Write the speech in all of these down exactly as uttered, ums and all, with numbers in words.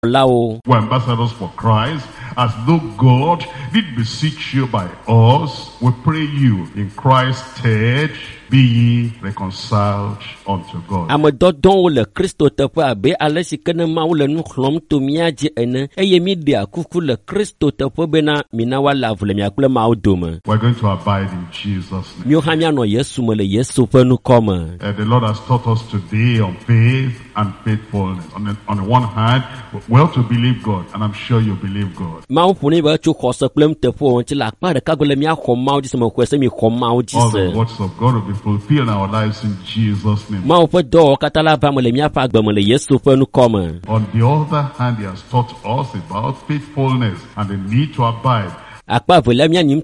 We're ambassadors for Christ, as though God did beseech you by us. We pray you in Christ's stead, be ye reconciled unto God. Amododon le Christo te pe abe ale si kene ma le nu khlom to miaje ene eye mi dia kuku le Christo te pe bena mina wala vule mi akule ma odome. We're going to abide in Jesus' name. Mi o hamia no Yesu mo le Yesu pe nu koma. Uh, the Lord has taught us today on faith and faithfulness. On the, on the one hand, well to believe God, and I'm sure you believe God. Ma o puni ba chu khosa plem te po on ti la pa de ka gole mi akhom ma o di se mo kwese mi khom ma o di se. All the words of God will be fulfilled in our lives in Jesus' name. Ma o pe do katala ba mo le mi afa gbe mo le Yesu pe nu koma. On the other hand, He has taught us about faithfulness and the need to abide. Coming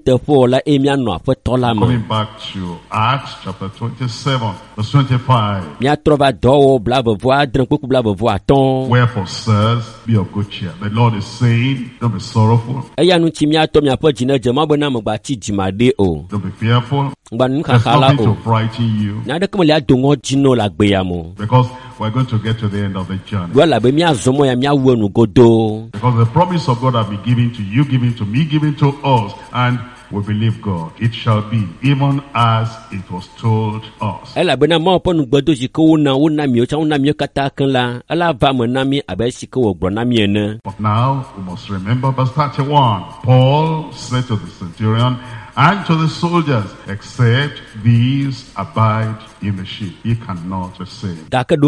back to Acts chapter twenty-seven, verse twenty-five. Wherefore, sirs, be of good cheer. The Lord is saying, don't be sorrowful. Don't be fearful. There's nothing to frighten you. Because we're going to get to the end of the journey. Because the promise of God has been given to you, given to me, given to us, and we believe God. It shall be even as it was told us. But now we must remember verse thirty-one. Paul said to the centurion and to the soldiers, except these abide in the ship, ye cannot be saved. On the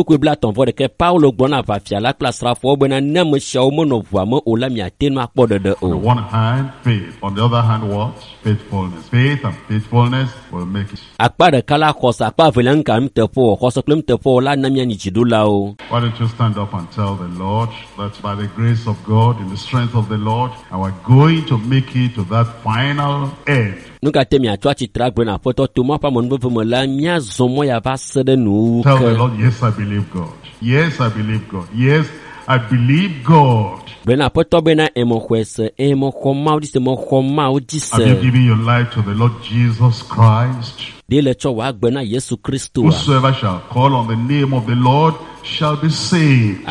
one hand, faith. On the other hand, what? Faithfulness. Faith and faithfulness will make it. Why don't you stand up and tell the Lord that by the grace of God, in the strength of the Lord, and we're going to make it to that final end. Tell the Lord, yes, I believe God. Yes, I believe God. Yes, I believe God. Have you given your life to the Lord Jesus Christ? Whosoever shall call on the name of the Lord shall be saved.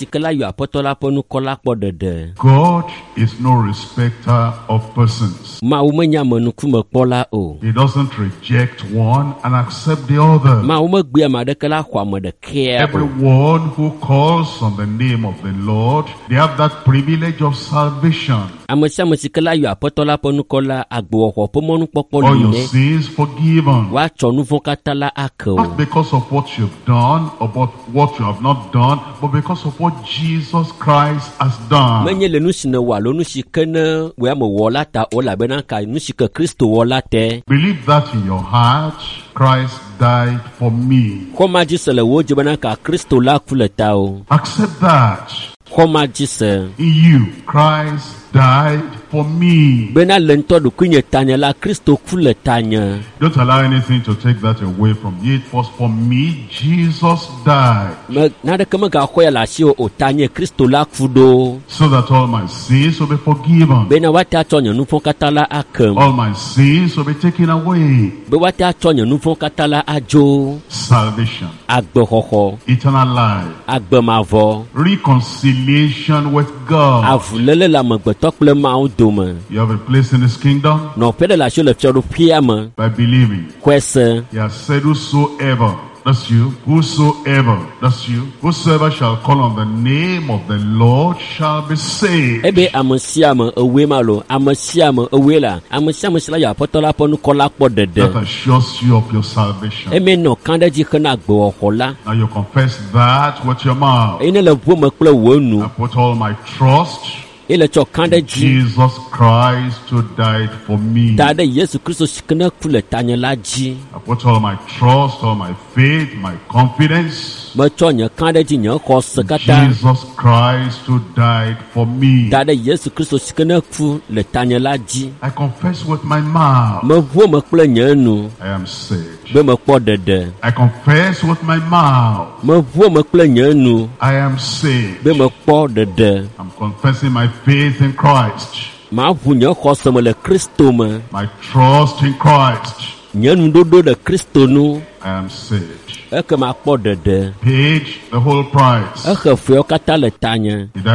God is no respecter of persons. He doesn't reject one and accept the other. Everyone who calls on the name of the Lord, they have that privilege of salvation. All your sins forgiven. Not because of what you've done or about what you have not done, but because of what Jesus Christ has done. Believe that in your heart. Christ died for me. Accept that. In you, Christ died for me. Don't allow anything to take that away from you. It was for me Jesus died. So that all my sins will be forgiven. All my sins will be taken away. Salvation. Eternal life. Reconciliation with God. You have a place in His kingdom by believing. He has said, whosoever, that's you, whosoever, that's you, whosoever shall call on the name of the Lord shall be saved. That assures you of your salvation. Now you confess that with your mouth. I put all my trust Jesus Christ who died for me. I put all my trust, all my faith, my confidence in Jesus Christ who died for me. I confess with my mouth I am saved. I confess with my mouth I am saved. I'm confessing my faith in Christ, my trust in Christ. I am saved. Paid the whole price. Did I